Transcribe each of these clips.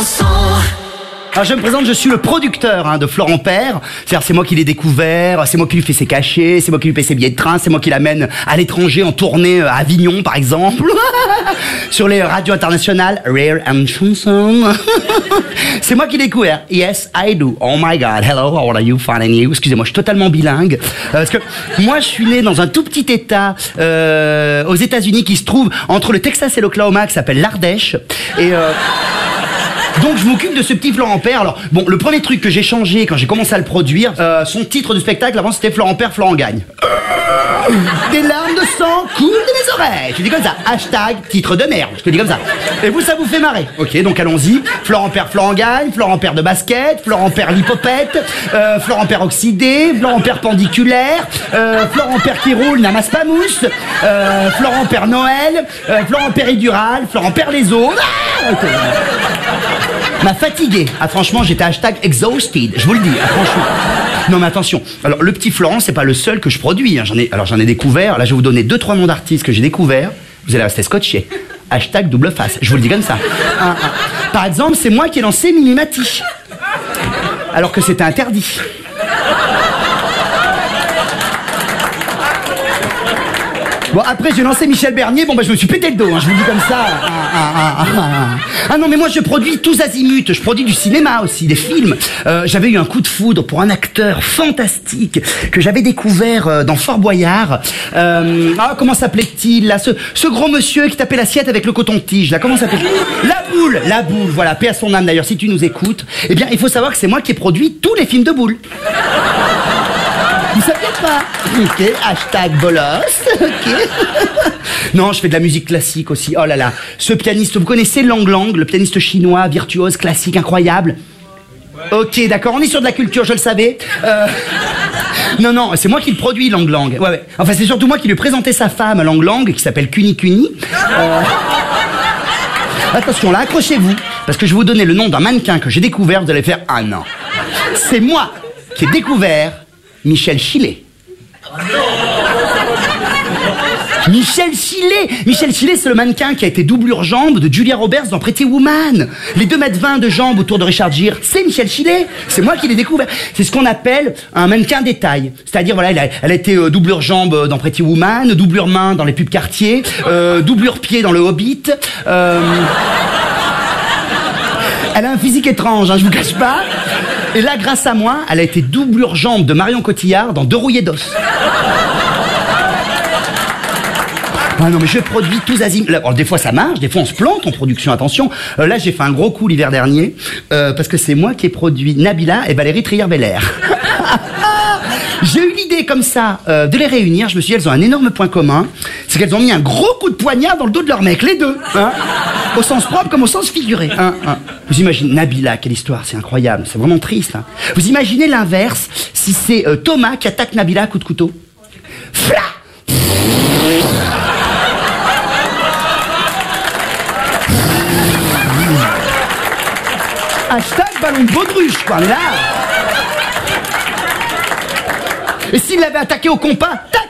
Alors je me présente, je suis le producteur de Florent Père. C'est-à-dire c'est moi qui l'ai découvert, c'est moi qui lui fais ses cachets, c'est moi qui lui paye ses billets de train, c'est moi qui l'amène à l'étranger en tournée à Avignon par exemple, sur les radios internationales, Rare and Chanson. C'est moi qui l'ai découvert. Yes, I do. Oh my God, hello, how are you, fine and you? Excusez-moi, je suis totalement bilingue. Parce que moi je suis né dans un tout petit état aux États-Unis qui se trouve entre le Texas et l'Oklahoma, qui s'appelle l'Ardèche. Et donc je m'occupe de ce petit Florent Père. Alors bon, le premier truc que j'ai changé quand j'ai commencé à le produire, son titre de spectacle avant c'était Florent Père, Florent gagne. Des larmes de sang coulent de mes oreilles. Je te dis comme ça. Hashtag titre de merde. Je te dis comme ça. Et vous, ça vous fait marrer. Ok, donc allons-y. Florent Père, Florent gagne. Florent Père de basket. Florent Père l'hypopète. Florent Père oxydé. Florent Père pendiculaire. Florent Père qui roule n'amasse pas mousse. Florent Père Noël. Florent Péridurale. Florent Père les os. Ah, okay. M'a fatigué. Ah franchement, j'étais hashtag exhausted. Je vous le dis, franchement. Non mais attention. Alors le petit Florent, c'est pas le seul que je produis. J'en ai découvert. Là, je vais vous donner 2-3 noms d'artistes que j'ai découverts. Vous allez rester scotché. Hashtag double face. Je vous le dis comme ça. Par exemple, c'est moi qui ai lancé Mimimati. Alors que c'était interdit. Bon, après, j'ai lancé Michel Bernier. Bon, bah, je me suis pété le dos, je vous le dis comme ça. Ah non, mais moi, je produis tous azimuts. Je produis du cinéma aussi, des films. J'avais eu un coup de foudre pour un acteur fantastique que j'avais découvert dans Fort Boyard. Comment s'appelait-il, là, ce gros monsieur qui tapait l'assiette avec le coton-tige, là, comment s'appelait-il? La boule, voilà, paix à son âme d'ailleurs, si tu nous écoutes. Eh bien, il faut savoir que c'est moi qui ai produit tous les films de Boule. Vous saviez pas? Ok, hashtag bolos, ok. Non, je fais de la musique classique aussi, oh là là. Ce pianiste, vous connaissez Lang Lang, le pianiste chinois, virtuose, classique, incroyable? Ok, d'accord, on est sur de la culture, je le savais. Non, c'est moi qui le produis, Lang Lang. Ouais. Enfin, c'est surtout moi qui lui ai présenté sa femme, Lang Lang, qui s'appelle Kuni Kuni. Attention, là, accrochez-vous, parce que je vais vous donner le nom d'un mannequin que j'ai découvert, vous allez faire, ah non. C'est moi qui ai découvert Michel Chilet. Michel Chilet, c'est le mannequin qui a été doublure jambe de Julia Roberts dans Pretty Woman. Les 2,20 m de jambes autour de Richard Gere, c'est Michel Chilet. C'est moi qui l'ai découvert. C'est ce qu'on appelle un mannequin détail. C'est-à-dire, voilà, elle a été doublure jambe dans Pretty Woman, doublure main dans les pubs Cartier, doublure pied dans le Hobbit. Elle a un physique étrange, je vous cache pas. Et là, grâce à moi, elle a été doublure jambe de Marion Cotillard dans Deux rouillés d'os. Ah non, mais je produis tous azimuts. Alors, des fois ça marche, des fois on se plante en production, attention. Là, j'ai fait un gros coup l'hiver dernier, parce que c'est moi qui ai produit Nabila et Valérie Trierweiler. J'ai eu l'idée comme ça de les réunir. Je me suis dit, elles ont un énorme point commun, c'est qu'elles ont mis un gros coup de poignard dans le dos de leur mec, les deux. Au sens propre comme au sens figuré. Vous imaginez, Nabila, quelle histoire, c'est incroyable, c'est vraiment triste. Vous imaginez l'inverse, si c'est Thomas qui attaque Nabila à coup de couteau. Fla! Hashtag ballon de baudruche, quoi, là. Et s'il l'avait attaqué au compas, tac,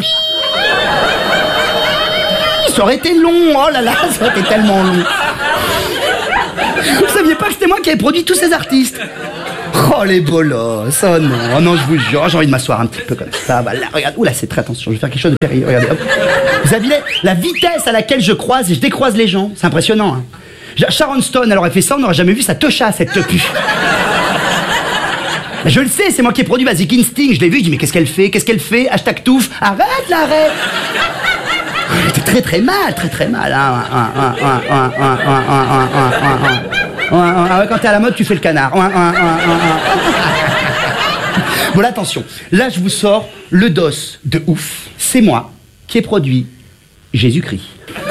ça aurait été long, oh là là, ça aurait été tellement long. Vous saviez pas que c'était moi qui avais produit tous ces artistes? Oh les bolosses, oh non, je vous jure, j'ai envie de m'asseoir un petit peu comme ça, voilà, regarde, oula, c'est très attention, je vais faire quelque chose de périlleux, regardez, hop. Vous avez la vitesse à laquelle je croise et je décroise les gens, c'est impressionnant, Sharon Stone, elle aurait fait ça, on n'aurait jamais vu sa techa, cette tepu. Je le sais, c'est moi qui ai produit Basic Instinct, je l'ai vu, je dis mais qu'est-ce qu'elle fait, hashtag touffe, arrête. Elle était très très mal, quand t'es à la mode, tu fais le canard. Bon, là, attention, là je vous sors le dos de ouf, c'est moi qui ai produit Jésus-Christ.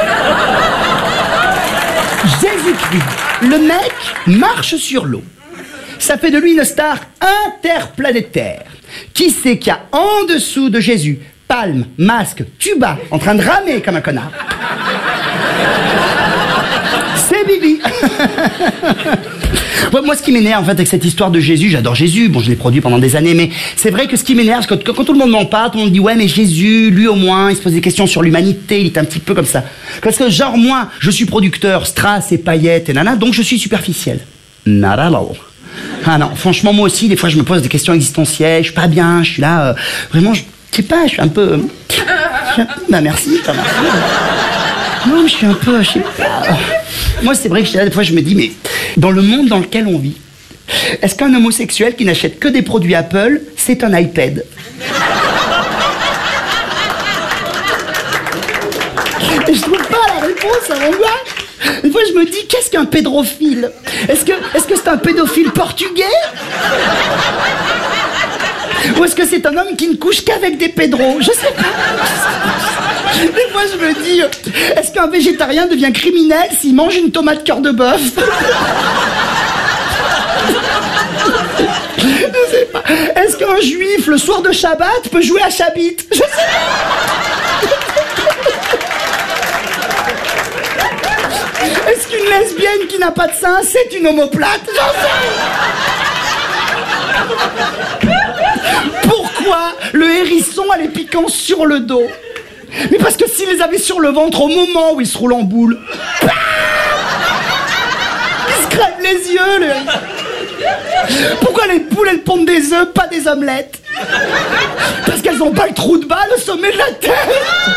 Le mec marche sur l'eau. Ça fait de lui une star interplanétaire. Qui c'est qu'il y a en dessous de Jésus? Palme, masque, tuba, en train de ramer comme un connard. C'est Bibi. Ouais, moi, ce qui m'énerve, en fait, avec cette histoire de Jésus, j'adore Jésus, bon, je l'ai produit pendant des années, mais c'est vrai que ce qui m'énerve, c'est que quand tout le monde m'en parle, tout le monde dit, ouais, mais Jésus, lui, au moins, il se pose des questions sur l'humanité, il est un petit peu comme ça. Parce que, genre, moi, je suis producteur, strass et paillettes et nana, donc je suis superficiel. Not at all. Ah non, franchement, moi aussi, des fois, je me pose des questions existentielles, je suis pas bien, je suis là, vraiment, je sais pas, je suis un peu... Bah merci, je te remercie. Non, mais je suis un peu, je sais pas... Moi, c'est vrai que des fois, je me dis, mais dans le monde dans lequel on vit, est-ce qu'un homosexuel qui n'achète que des produits Apple, c'est un iPad? Et je trouve pas la réponse à mon gars. Une fois, je me dis, qu'est-ce qu'un pédophile? Est-ce que c'est un pédophile portugais? Ou est-ce que c'est un homme qui ne couche qu'avec des pédros? Je sais pas. Des fois, je me dis, est-ce qu'un végétarien devient criminel s'il mange une tomate cœur de bœuf? Je sais pas. Est-ce qu'un juif, le soir de Shabbat, peut jouer à Chabit? Je sais pas. Est-ce qu'une lesbienne qui n'a pas de sein, c'est une omoplate? J'en sais. Pourquoi le hérisson a les piquants sur le dos? Mais parce que s'il les avait sur le ventre au moment où il se roule en boule, il se crève les yeux, le hérisson. Pourquoi les poules, elles pondent des œufs, pas des omelettes? Parce qu'elles ont pas le trou de balle au sommet de la tête.